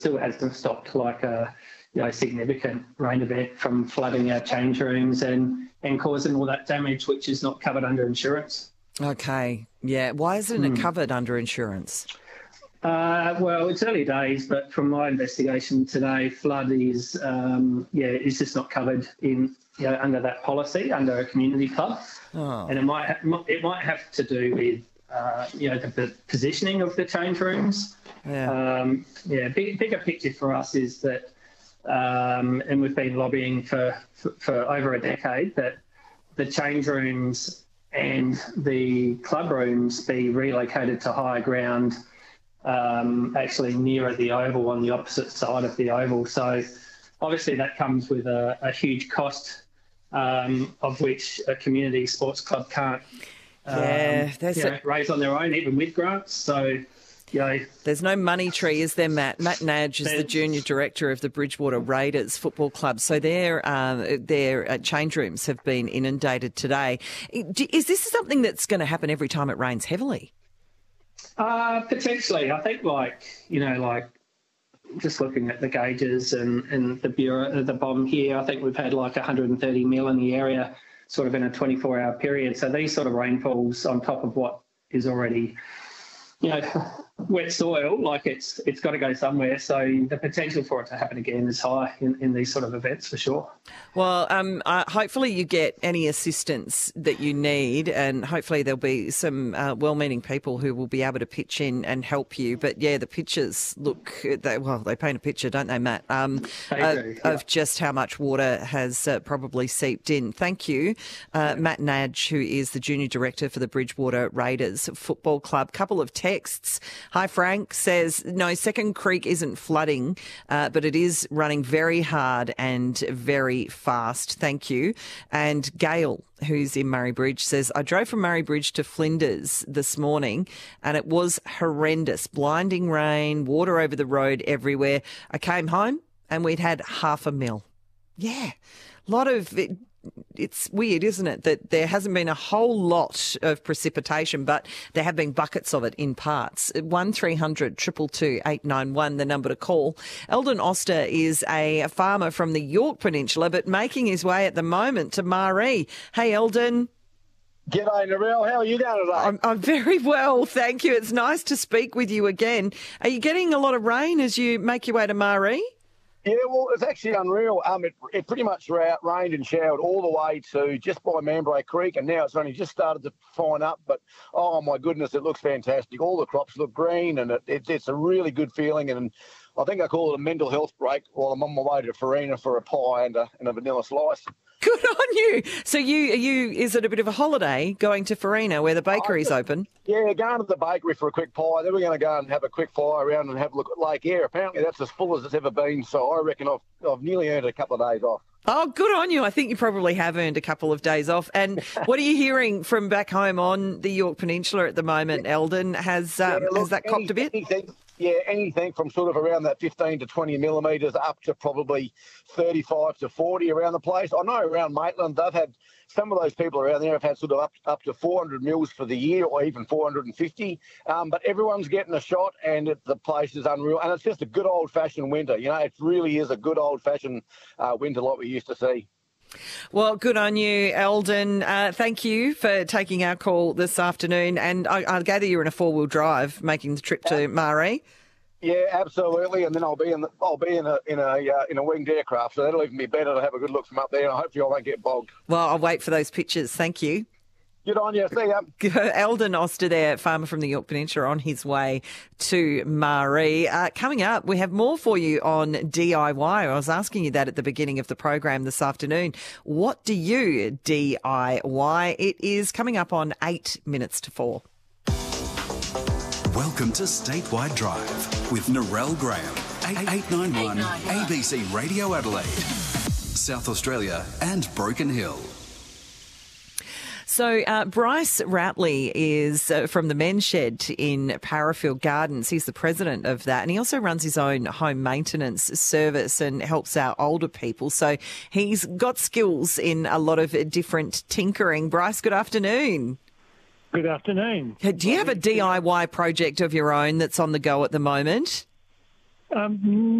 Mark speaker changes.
Speaker 1: still hasn't stopped like a significant rain event from flooding our change rooms and causing all that damage, which is not covered under insurance.
Speaker 2: Okay, yeah. Why isn't it covered under insurance?
Speaker 1: Well, it's early days, but from my investigation today, flood is just not covered in under that policy under a community club, and it might have to do with the positioning of the change rooms. Bigger picture for us is that, and we've been lobbying for over a decade, that the change rooms and the club rooms be relocated to higher ground, actually nearer the oval, on the opposite side of the oval. So obviously that comes with a huge cost, of which a community sports club can't raise on their own, even with grants. So,
Speaker 2: there's no money tree, is there, Matt? Matt Nadge is the junior director of the Bridgewater Raiders Football Club. So their change rooms have been inundated today. Is this something that's going to happen every time it rains heavily?
Speaker 1: Potentially. I think, just looking at the gauges and the bomb here, I think we've had like 130 mil in the area, sort of in a 24-hour period. So these sort of rainfalls on top of what is already, wet soil, like it's got to go somewhere. So the potential for it to happen again is high in these sort of events, for sure.
Speaker 2: Well, hopefully you get any assistance that you need, and hopefully there'll be some well-meaning people who will be able to pitch in and help you. But yeah, the pictures they paint a picture, don't they, Matt? Of just how much water has probably seeped in. Thank you, Matt Nadge, who is the junior director for the Bridgewater Raiders Football Club. Couple of texts. Hi, Frank says, no, Second Creek isn't flooding, but it is running very hard and very fast. Thank you. And Gail, who's in Murray Bridge, says, I drove from Murray Bridge to Flinders this morning and it was horrendous. Blinding rain, water over the road everywhere. I came home and we'd had 500 mil. Yeah, a lot of it. It's weird, isn't it, that there hasn't been a whole lot of precipitation, but there have been buckets of it in parts. 1300 222 891, the number to call. Eldon Oster is a farmer from the Yorke Peninsula, but making his way at the moment to Maree. Hey, Eldon.
Speaker 3: G'day, Narelle. How are you going today?
Speaker 2: I'm very well, thank you. It's nice to speak with you again. Are you getting a lot of rain as you make your way to Maree?
Speaker 3: Yeah, well, it's actually unreal. It pretty much rained and showered all the way to just by Mambray Creek, and now it's only just started to fine up. But, oh, my goodness, it looks fantastic. All the crops look green, and it's a really good feeling. And I think I call it a mental health break while I'm on my way to Farina for a pie and a vanilla slice.
Speaker 2: Good on you. So is it a bit of a holiday going to Farina where the bakery's open?
Speaker 3: Yeah, going to the bakery for a quick pie. Then we're going to go and have a quick fly around and have a look at Lake Eyre. Apparently that's as full as it's ever been, so I reckon I've nearly earned a couple of days off.
Speaker 2: Oh, good on you. I think you probably have earned a couple of days off. And what are you hearing from back home on the Yorke Peninsula at the moment, Eldon? Has that copped a bit?
Speaker 3: Anything from sort of around that 15 to 20 millimetres up to probably 35 to 40 around the place. I know around Maitland, they've had some of those people around there have had sort of up to 400 mils for the year, or even 450. But everyone's getting a shot, and the place is unreal. And it's just a good old-fashioned winter. It really is a good old-fashioned winter like we used to see.
Speaker 2: Well, good on you, Eldon. Thank you for taking our call this afternoon. And I gather you're in a four-wheel drive making the trip to Maree.
Speaker 3: Yeah, absolutely. And then I'll be in a winged aircraft, so that'll even be better to have a good look from up there. And hopefully I won't get bogged.
Speaker 2: Well, I'll wait for those pictures. Thank you.
Speaker 3: Good on you. See ya.
Speaker 2: Eldon Oster there, farmer from the Yorke Peninsula, on his way to Maree. Coming up, we have more for you on DIY. I was asking you that at the beginning of the program this afternoon. What do you DIY? It is coming up on 8 minutes to 4.
Speaker 4: Welcome to Statewide Drive with Narelle Graham, 891 ABC Radio Adelaide, South Australia and Broken Hill.
Speaker 2: So Bryce Ratley is from the Men's Shed in Parafield Gardens. He's the president of that, and he also runs his own home maintenance service and helps out older people. So he's got skills in a lot of different tinkering. Bryce, good afternoon.
Speaker 5: Good afternoon.
Speaker 2: Do you have a DIY project of your own that's on the go at the moment?